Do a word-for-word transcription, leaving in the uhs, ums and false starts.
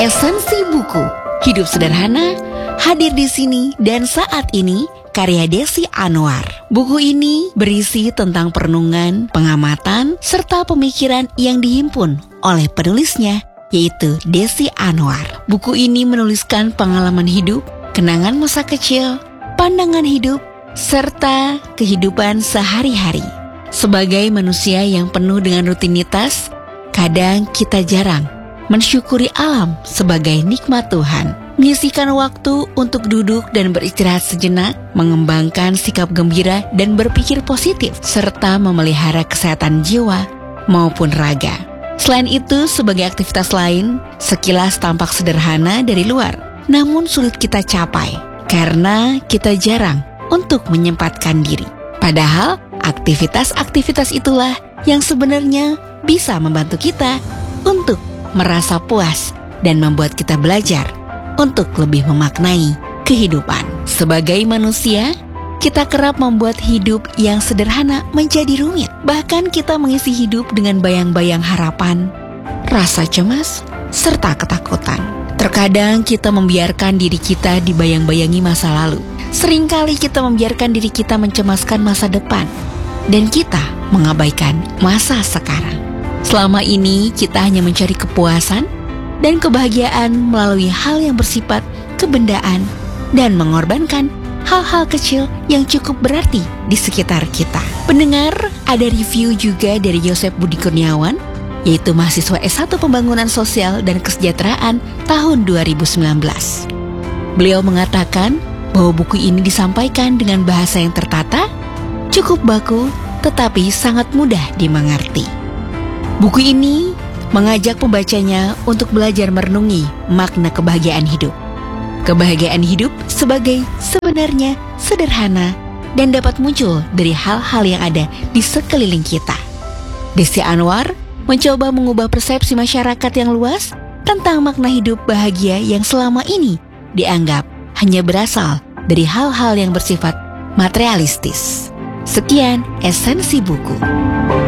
Esensi buku, hidup sederhana, hadir di sini dan saat ini, karya Desi Anwar. Buku ini berisi tentang perenungan, pengamatan, serta pemikiran yang dihimpun oleh penulisnya, yaitu Desi Anwar. Buku ini menuliskan pengalaman hidup, kenangan masa kecil, pandangan hidup, serta kehidupan sehari-hari. Sebagai manusia yang penuh dengan rutinitas, kadang kita jarang mensyukuri alam sebagai nikmat Tuhan. Menyisihkan waktu untuk duduk dan beristirahat sejenak, mengembangkan sikap gembira dan berpikir positif, serta memelihara kesehatan jiwa maupun raga. Selain itu, sebagai aktivitas lain, sekilas tampak sederhana dari luar, namun sulit kita capai karena kita jarang untuk menyempatkan diri. Padahal, aktivitas-aktivitas itulah yang sebenarnya bisa membantu kita untuk merasa puas dan membuat kita belajar untuk lebih memaknai kehidupan. Sebagai manusia, kita kerap membuat hidup yang sederhana menjadi rumit. Bahkan kita mengisi hidup dengan bayang-bayang harapan, rasa cemas, serta ketakutan. Terkadang kita membiarkan diri kita dibayang-bayangi masa lalu. Seringkali kita membiarkan diri kita mencemaskan masa depan, dan kita mengabaikan masa sekarang. Selama ini kita hanya mencari kepuasan dan kebahagiaan melalui hal yang bersifat kebendaan dan mengorbankan hal-hal kecil yang cukup berarti di sekitar kita. Pendengar, ada review juga dari Yosef Budi Kurniawan, yaitu mahasiswa S satu Pembangunan Sosial dan Kesejahteraan tahun dua ribu sembilan belas. Beliau mengatakan bahwa buku ini disampaikan dengan bahasa yang tertata, cukup baku, tetapi sangat mudah dimengerti. Buku ini mengajak pembacanya untuk belajar merenungi makna kebahagiaan hidup. Kebahagiaan hidup sebagai sebenarnya sederhana dan dapat muncul dari hal-hal yang ada di sekeliling kita. Desi Anwar mencoba mengubah persepsi masyarakat yang luas tentang makna hidup bahagia yang selama ini dianggap hanya berasal dari hal-hal yang bersifat materialistis. Sekian esensi buku.